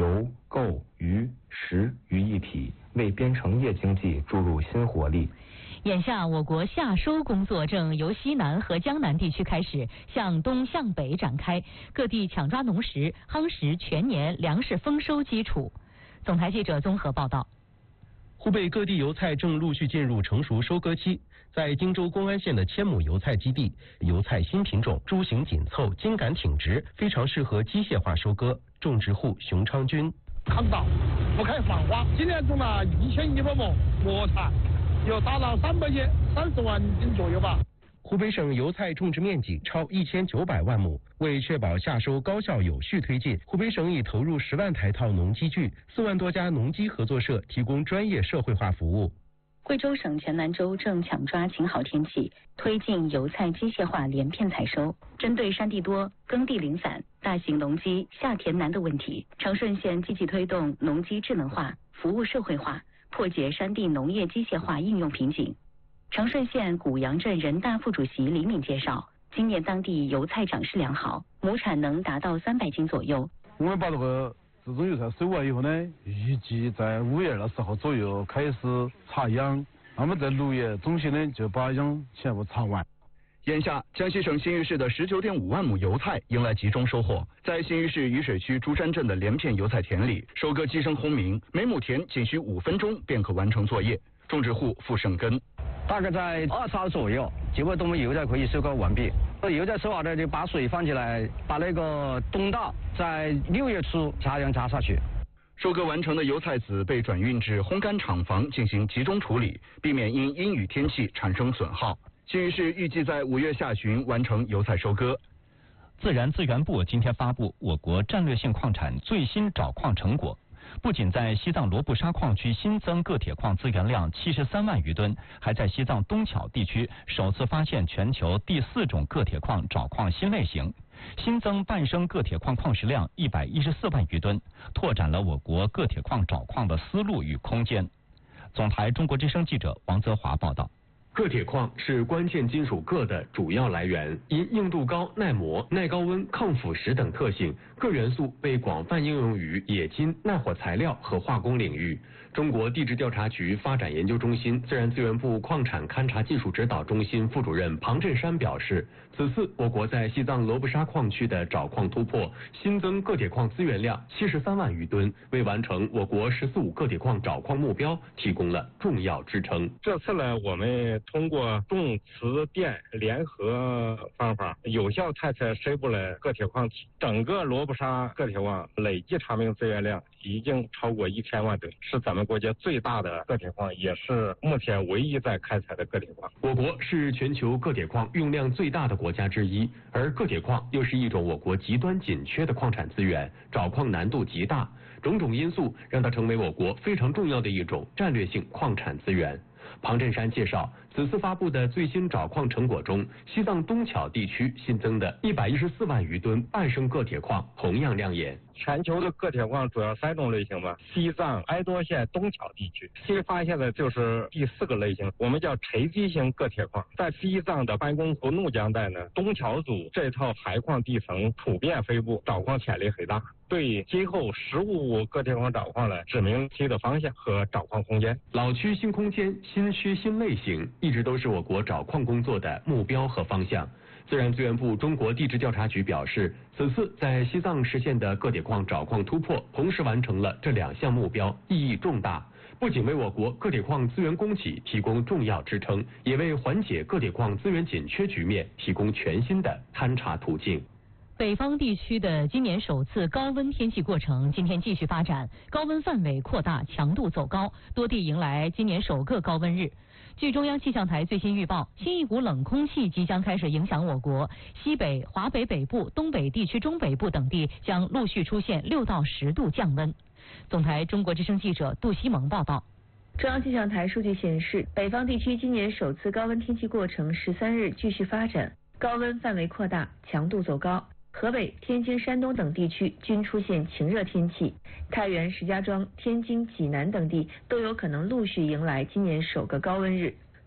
油、购、渔、食于一体，为边城业经济注入新活力。 眼下，我国夏收工作正由西南和江南地区开始，向东向北展开，各地抢抓农时，夯实全年粮食丰收基础。总台记者综合报道。 湖北各地油菜正陆续进入成熟收割期，在荆州公安县的千亩油菜基地，油菜新品种株形紧凑、茎秆挺直，非常适合机械化收割。种植户熊昌军： 抗稻，不开放花，今年种了1100亩磨菜，有达到330万斤左右吧。 湖北省油菜种植面积超1900万亩，为确保夏收高效有序推进，湖北省已投入10万台套农机具，4万多家农机合作社提供专业社会化服务。 贵州省黔南州正抢抓晴好天气，推进油菜机械化连片采收。针对山地多、耕地零散、大型农机下田难的问题，长顺县积极推动农机智能化、服务社会化，破解山地农业机械化应用瓶颈。长顺县古阳镇人大副主席李敏介绍，今年当地油菜长势良好，亩产能达到300斤左右。 我们把这个自种油菜收完以后呢，预计在5月20号左右开始插秧，那么在6月中旬呢就把秧全部插完。 眼下，江西省新余市的19.5万亩油菜迎来集中收获。在新余市榆水区珠山镇的连片油菜田里，收割机声轰鸣，每亩田仅需5分钟便可完成作业。种植户付胜根： 大概在2小时左右，基本我们油菜可以收割完毕。油菜收好了就把水放起来，把那个冬稻在6月初插秧插下去。 收割完成的油菜籽被转运至烘干厂房进行集中处理，避免因阴雨天气产生损耗。新余市预计在5月下旬完成油菜收割。 自然资源部今天发布我国战略性矿产最新找矿成果。不仅在西藏罗布沙矿区新增铬铁矿资源量73万余吨，还在西藏东巧地区首次发现全球第4种铬铁矿找矿新类型，新增半升铬铁矿矿石量114万余吨，拓展了我国铬铁矿找矿的思路与空间。总台中国之声记者王泽华报道。 铬铁矿是关键金属铬的主要来源，因硬度高、耐磨、耐高温、抗腐蚀等特性，铬元素被广泛应用于冶金、耐火材料和化工领域。中国地质调查局发展研究中心自然资源部矿产勘察技术指导中心副主任庞振山表示，此次我国在西藏罗布沙矿区的找矿突破，新增铬铁矿资源量73万余吨，为完成我国“14·5”铬铁矿找矿目标提供了重要支撑。 这次呢，我们通过重磁电联合方法，有效探测深部的铬铁矿体。整个罗布沙铬铁矿累计查明资源量已经超过1000万吨，是咱们国家最大的铬铁矿，也是目前唯一在开采的铬铁矿。 我国是全球铬铁矿用量最大的国家之一，而铬铁矿又是一种我国极端紧缺的矿产资源，找矿难度极大，种种因素让它成为我国非常重要的一种战略性矿产资源。庞振山介绍，此次发布的最新找矿成果中，西藏东巧地区新增的114万余吨半升铬铁矿同样亮眼。 全球的铬铁矿主要3种类型吧，西藏哀多县东巧地区新发现的就是第4个类型，我们叫沉积型铬铁矿。在西藏的班公湖怒江带呢，东巧组这套海矿地层普遍分布，找矿潜力很大，对今后15铬铁矿找矿呢指明新的方向和找矿空间。 老区新空间、新区新类型一直都是我国找矿工作的目标和方向。自然资源部中国地质调查局表示，此次在西藏实现的铬铁矿找矿突破，同时完成了这2项目标，意义重大。不仅为我国铬铁矿资源供给提供重要支撑，也为缓解铬铁矿资源紧缺局面提供全新的勘察途径。 北方地区的今年首次高温天气过程今天继续发展，高温范围扩大，强度走高，多地迎来今年首个高温日。据中央气象台最新预报，新一股冷空气即将开始影响我国，西北、华北北部、东北地区中北部等地将陆续出现6到10度降温。总台中国之声记者杜西蒙报道。 中央气象台数据显示，北方地区今年首次高温天气过程13日继续发展，高温范围扩大，强度走高。河北、天津、山东等地区均出现晴热天气，太原、石家庄、天津、济南等地都有可能陆续迎来今年首个高温日。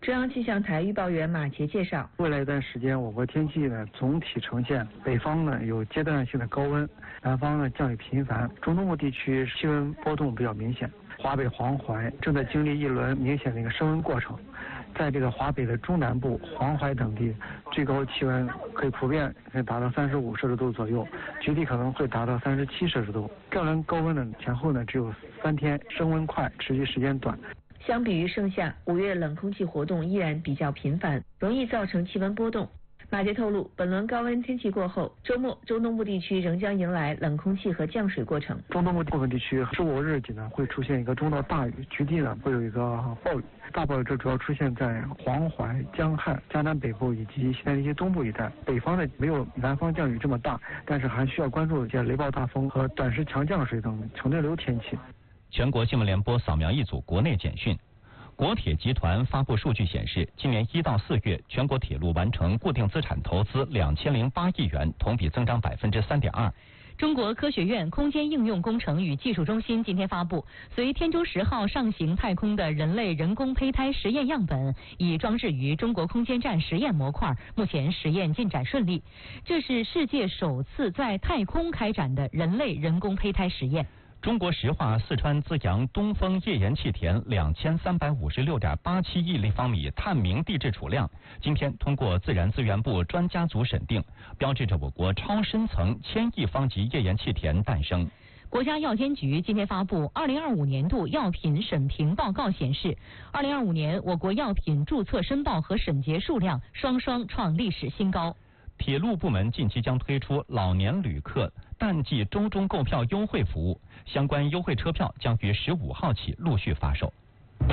中央气象台预报员马杰介绍， 未来一段时间，我国天气呢总体呈现北方呢有阶段性的高温，南方呢降雨频繁，中东部地区气温波动比较明显。华北、黄淮正在经历一轮明显的一个升温过程，在这个华北的中南部、黄淮等地，最高气温普遍可以达到35摄氏度左右，局地可能会达到37摄氏度。这轮高温呢前后呢只有3天，升温快，持续时间短。 相比于盛夏，5月冷空气活动依然比较频繁，容易造成气温波动。马杰透露，本轮高温天气过后，周末中东部地区仍将迎来冷空气和降水过程。 中东部部分地区15日起呢会出现一个中到大雨，局地呢会有一个暴雨。大暴雨这主要出现在黄淮、江汉、江南北部以及西南地区东部一带。北方呢没有南方降雨这么大，但是还需要关注一些雷暴大风和短时强降水等成对流天气。 全国新闻联播扫描一组国内简讯。国铁集团发布数据显示，今年1到4月，全国铁路完成固定资产投资2008亿元，同比增长3.2%。 中国科学院空间应用工程与技术中心今天发布，随天舟10号上行太空的人类人工胚胎实验样本已装置于中国空间站实验模块，目前实验进展顺利。这是世界首次在太空开展的人类人工胚胎实验。 中国石化四川资阳东风页岩气田2356.87亿立方米探明地质储量，今天通过自然资源部专家组审定，标志着我国超深层1000亿方级页岩气田诞生。 国家药监局今天发布2025年度药品审评报告显示，2025年我国药品注册申报和审结数量双双创历史新高。 铁路部门近期将推出老年旅客淡季周中购票优惠服务，相关优惠车票将于15号起陆续发售。 您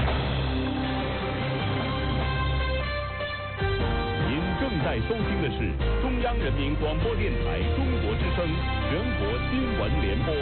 正在收听的是中央人民广播电台中国之声全国新闻联播。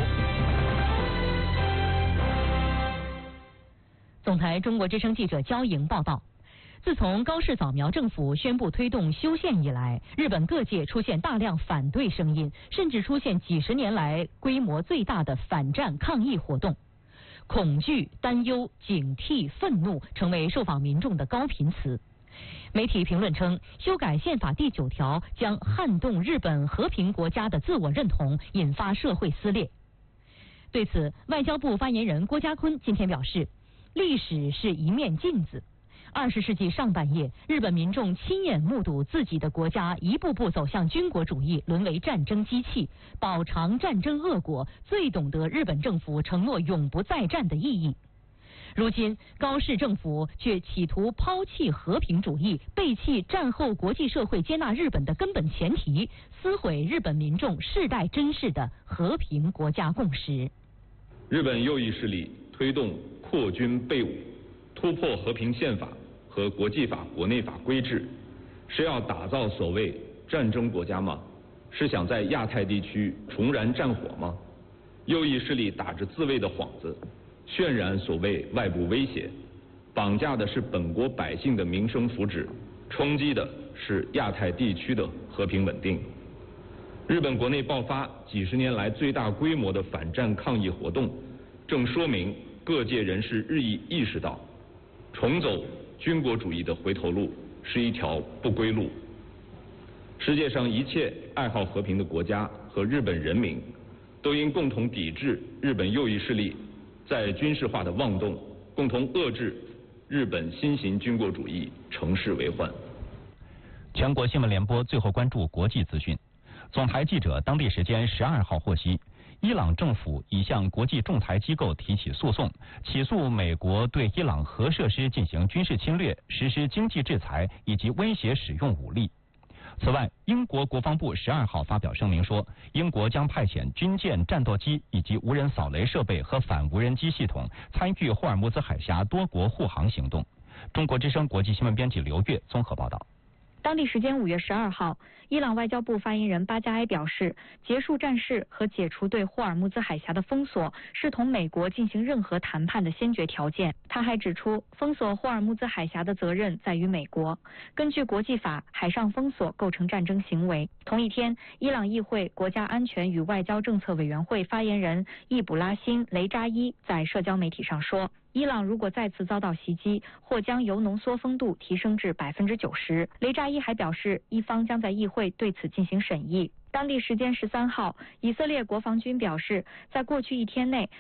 总台中国之声记者焦莹报道。自从高市早苗政府宣布推动修宪以来，日本各界出现大量反对声音，甚至出现几十年来规模最大的反战抗议活动。恐惧、担忧、警惕、愤怒成为受访民众的高频词。媒体评论称，修改宪法第9条将撼动日本和平国家的自我认同，引发社会撕裂。对此，外交部发言人郭家坤今天表示，历史是一面镜子。20世纪上半叶，日本民众亲眼目睹自己的国家一步步走向军国主义，沦为战争机器，饱尝战争恶果，最懂得日本政府承诺永不再战的意义。如今，高市政府却企图抛弃和平主义，背弃战后国际社会接纳日本的根本前提，撕毁日本民众世代珍视的和平国家共识。 日本右翼势力推动扩军备武，突破和平宪法和国际法、国内法规制，是要打造所谓战争国家吗？是想在亚太地区重燃战火吗？右翼势力打着自卫的幌子，渲染所谓外部威胁，绑架的是本国百姓的民生福祉，冲击的是亚太地区的和平稳定。日本国内爆发几十年来最大规模的反战抗议活动，正说明各界人士日益意识到，重走军国主义的回头路是一条不归路。世界上一切爱好和平的国家和日本人民都应共同抵制日本右翼势力在军事化的妄动，共同遏制日本新型军国主义乘势为患。 全国新闻联播最后关注国际资讯。总台记者当地时间12号获悉，伊朗政府已向国际仲裁机构提起诉讼，起诉美国对伊朗核设施进行军事侵略、实施经济制裁以及威胁使用武力。此外，英国国防部12号发表声明说，英国将派遣军舰、战斗机以及无人扫雷设备和反无人机系统参与霍尔木兹海峡多国护航行动。中国之声国际新闻编辑刘月综合报道。 当地时间5月12号，伊朗外交部发言人巴加埃表示，结束战事和解除对霍尔木兹海峡的封锁是同美国进行任何谈判的先决条件。他还指出，封锁霍尔木兹海峡的责任在于美国。根据国际法，海上封锁构成战争行为。同一天，伊朗议会国家安全与外交政策委员会发言人易卜拉欣·雷扎伊在社交媒体上说， 伊朗如果再次遭到袭击，或将铀浓缩丰度提升至90%。雷扎伊还表示，伊方将在议会对此进行审议。当地时间13号，以色列国防军表示，在过去1天内，